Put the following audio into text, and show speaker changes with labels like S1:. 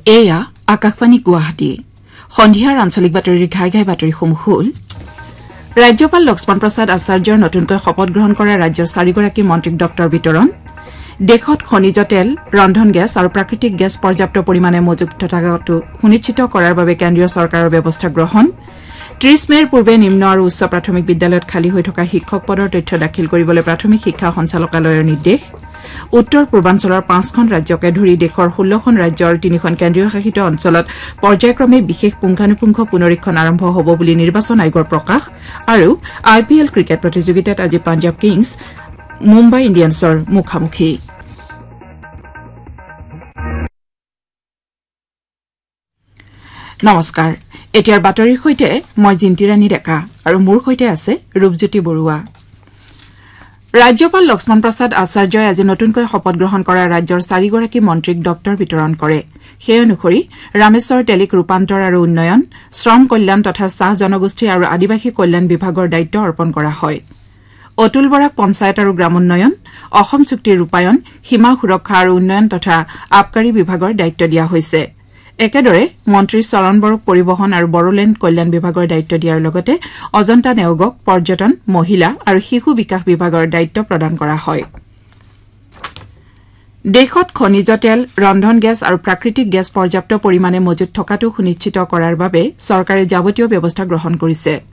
S1: এয়া আকাশবাণী গুৱাহাটী সন্ধিয়াৰ আঞ্চলিক বাতৰিৰ ঘাই ঘাই বাতৰিসমূহ হ'ল ৰাজ্যপাল লক্ষ্মণ প্ৰসাদ আচাৰ্যৰ নতুনকৈ শপত গ্ৰহণ কৰা ৰাজ্যৰ 4গৰাকী মন্ত্ৰীক ডক্টৰ বিতৰণ দেশত খনিজ তেল ৰন্ধন গেছ আৰু প্ৰাকৃতিক গেছ পৰ্যাপ্ত পৰিমাণে মজুত থকাটো সুনিশ্চিত কৰাৰ বাবে কেন্দ্ৰীয় চৰকাৰৰ ব্যৱস্থা গ্ৰহণ 30 মেৰ পূৰ্বে নিম্ন আৰু উচ্চ প্ৰাথমিক বিদ্যালয়ত খালী হৈ থকা শিক্ষক পদৰ তথ্য দাখিল কৰিবলৈ প্ৰাথমিক শিক্ষা সঞ্চালকালয়ৰ নিৰ্দেশ উত্তৰ পূৰ্বাঞ্চলৰ 5খন ৰাজ্যকে ধৰি দেশৰ 16খন ৰাজ্য আৰু 3খন কেন্দ্ৰীয় শাসিত অঞ্চলত পৰ্যায়ক্ৰমে বিশেষ পুংখানুপুংখ পুনৰীক্ষণ আৰম্ভ হ'ব বুলি নিৰ্বাচন আয়োগৰ প্ৰকাশ আৰু IPL ক্ৰিকেট প্ৰতিযোগিতাত আজি পাঞ্জাৱ কিংছ মুম্বাই ইণ্ডিয়ানছৰ মুখামুখি নমস্কাৰ এতিয়াৰ বাতৰিৰ সৈতে মই জিন্তিৰাণী ডেকা আৰু মোৰ সৈতে আছে ৰূপজ্যোতি বৰুৱা ৰাজ্যপাল লক্ষ্মণ প্ৰসাদ আচাৰ্যই আজি নতুনকৈ শপত গ্ৰহণ কৰা ৰাজ্যৰ 4গৰাকী মন্ত্ৰীক ডক্টৰ বিতৰণ কৰে সেই অনুসৰি ৰামেশ্বৰ তেলিক ৰূপান্তৰ আৰু উন্নয়ন শ্ৰম কল্যাণ তথা চাহ জনগোষ্ঠী আৰু আদিবাসী কল্যাণ বিভাগৰ দায়িত্ব অৰ্পণ কৰা হয় অতুল বৰাক পঞ্চায়ত আৰু গ্ৰামোন্নয়ন অসম চুক্তিৰ ৰূপায়ণ সীমা সুৰক্ষা আৰু উন্নয়ন তথা আবকাৰী বিভাগৰ দায়িত্ব দিয়া হৈছে একেদৰে মন্ত্ৰী চৰণ বড়োক পৰিবহণ আৰু বড়োলেণ্ড কল্যাণ বিভাগৰ দায়িত্ব দিয়াৰ লগতে অজন্তা নেওগক পৰ্যটন মহিলা আৰু শিশু বিকাশ বিভাগৰ দায়িত্ব প্ৰদান কৰা হয় দেশত খনিজ তেল ৰন্ধন গেছ আৰু প্ৰাকৃতিক গেছ পৰ্যাপ্ত পৰিমাণে মজুত থকাটো সুনিশ্চিত কৰাৰ বাবে চৰকাৰে যাৱতীয় ব্যৱস্থা গ্ৰহণ কৰিছে